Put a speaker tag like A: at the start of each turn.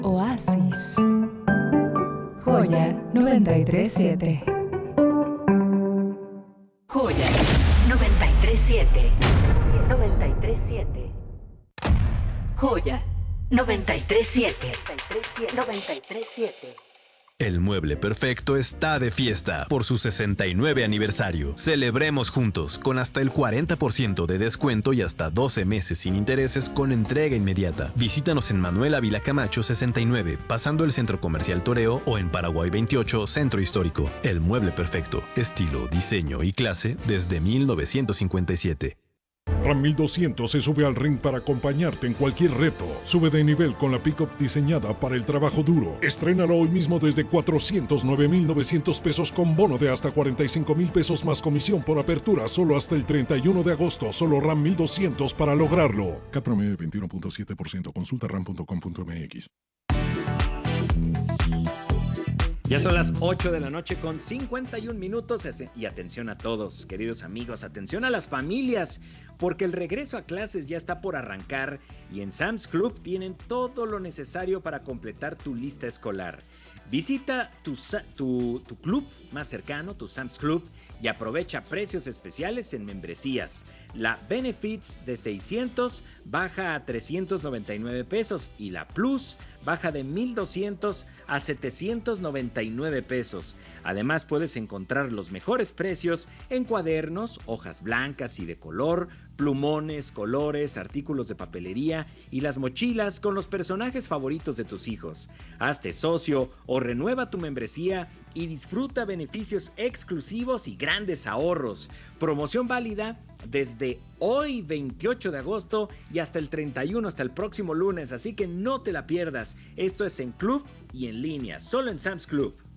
A: Oasis. Joya 937.
B: Joya 937. 937. Joya 937. 937.
C: El mueble perfecto está de fiesta por su 69 aniversario. Celebremos juntos con hasta el 40% de descuento y hasta 12 meses sin intereses con entrega inmediata. Visítanos en Manuel Ávila Camacho 69, pasando el Centro Comercial Toreo, o en Paraguay 28, Centro Histórico. El mueble perfecto, estilo, diseño y clase desde 1957.
D: Ram 1200 se sube al ring para acompañarte en cualquier reto. Sube de nivel con la pickup diseñada para el trabajo duro. Estrénalo hoy mismo desde 409,900 pesos con bono de hasta 45,000 pesos más comisión por apertura solo hasta el 31 de agosto. Solo Ram 1200 para lograrlo. CAT promedio 21.7%. Consulta ram.com.mx.
E: Ya son las 8 de la noche con 51 minutos y atención a todos, queridos amigos, atención a las familias, porque el regreso a clases ya está por arrancar y en Sam's Club tienen todo lo necesario para completar tu lista escolar. Visita tu club más cercano, tu Sam's Club, y aprovecha precios especiales en membresías. La Benefits de 600 baja a 399 pesos y la Plus baja de 1,200 a 799 pesos. Además, puedes encontrar los mejores precios en cuadernos, hojas blancas y de color, plumones, colores, artículos de papelería y las mochilas con los personajes favoritos de tus hijos. Hazte socio o renueva tu membresía y disfruta beneficios exclusivos y grandes ahorros. Promoción válida desde hoy 28 de agosto y hasta el 31, hasta el próximo lunes, así que no te la pierdas. Esto es en club y en línea, solo en Sam's Club.